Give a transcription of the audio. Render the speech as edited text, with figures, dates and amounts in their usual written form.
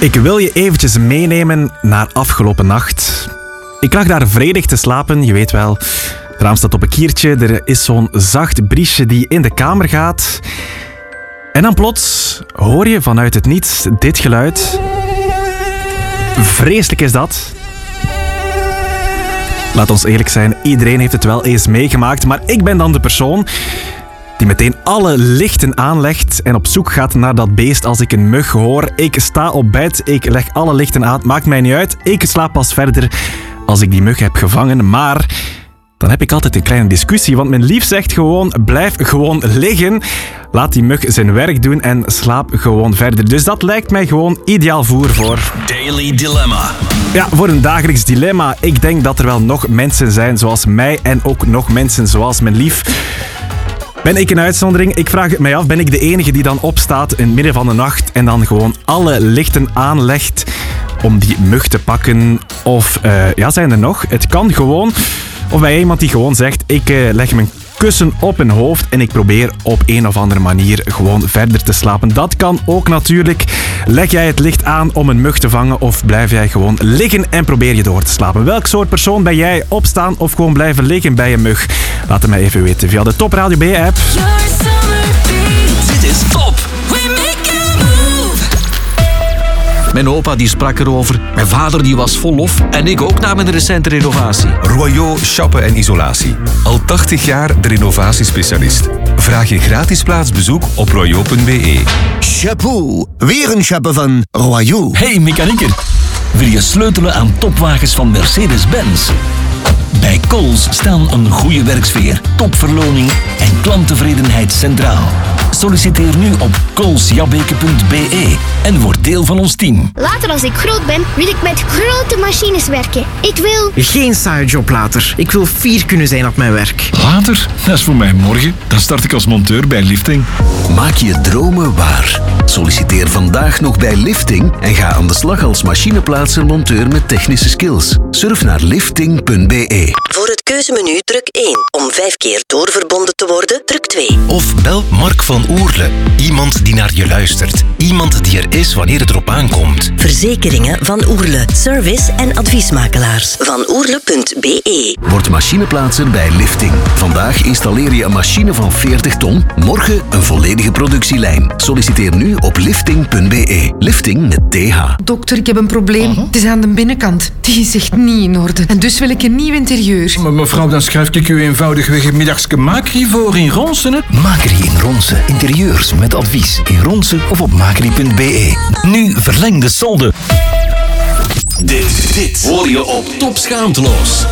Ik wil je eventjes meenemen naar afgelopen nacht. Ik lag daar vredig te slapen, je weet wel. Het raam staat op een kiertje, er is zo'n zacht briesje die in de kamer gaat. En dan plots hoor je vanuit het niets dit geluid. Vreselijk is dat. Laat ons eerlijk zijn, iedereen heeft het wel eens meegemaakt, maar ik ben dan de persoon die meteen alle lichten aanlegt en op zoek gaat naar dat beest als ik een mug hoor. Ik sta op bed, ik leg alle lichten aan, maakt mij niet uit. Ik slaap pas verder als ik die mug heb gevangen, maar dan heb ik altijd een kleine discussie, want mijn lief zegt gewoon, blijf gewoon liggen. Laat die mug zijn werk doen en slaap gewoon verder. Dus dat lijkt mij gewoon ideaal voer voor Daily Dilemma. Ja, voor een dagelijks dilemma. Ik denk dat er wel nog mensen zijn zoals mij en ook nog mensen zoals mijn lief. Ben ik een uitzondering? Ik vraag het mij af, ben ik de enige die dan opstaat in het midden van de nacht en dan gewoon alle lichten aanlegt om die mug te pakken? Of zijn er nog? Het kan gewoon. Of bij iemand die gewoon zegt, ik leg mijn kussen op mijn hoofd en ik probeer op een of andere manier gewoon verder te slapen. Dat kan ook natuurlijk. Leg jij het licht aan om een mug te vangen of blijf jij gewoon liggen en probeer je door te slapen? Welk soort persoon ben jij? Opstaan of gewoon blijven liggen bij een mug? Laat het mij even weten via de Top Radio B-app. Dit is Top. Mijn opa die sprak erover, mijn vader die was vol lof en ik ook na mijn recente renovatie. Royaux Chappen en Isolatie. Al 80 jaar de renovatiespecialist. Vraag je gratis plaatsbezoek op royaux.be. Chapeau, weer een chapeau van Royaux. Hey mechanieker, wil je sleutelen aan topwagens van Mercedes-Benz? Bij Cols staan een goede werksfeer, topverloning en klanttevredenheid centraal. Solliciteer nu op colsjabbeke.be en word deel van ons team. Later als ik groot ben, wil ik met grote machines werken. Ik wil... Geen saaie job later. Ik wil fier kunnen zijn op mijn werk. Later? Dat is voor mij morgen. Dan start ik als monteur bij Lifting. Maak je dromen waar. Solliciteer vandaag nog bij Lifting en ga aan de slag als machineplaatser-monteur met technische skills. Surf naar lifting.be. Voor het keuzemenu druk 1. Om 5 keer doorverbonden te worden, druk 2. Of bel Mark van Oerle. Iemand die naar je luistert. Iemand die er is wanneer het erop aankomt. Verzekeringen Van Oerle. Service en adviesmakelaars. Van Oerle.be. Word machineplaatser bij Lifting. Vandaag installeer je een machine van 40 ton. Morgen een volledige productielijn. Solliciteer nu op lifting.be. Lifting met TH. Dokter, ik heb een probleem. Het is aan de binnenkant. Die is echt niet in orde. En dus wil ik een nieuw interieur. Maar mevrouw, dan schrijf ik u eenvoudigweg een middagske Macri voor in Ronsen, hè? Macri in Ronsen. Interieurs met advies in Ronsen of op macri.be. Nu verleng de solde. Dit hoor je op Top Schaamteloos.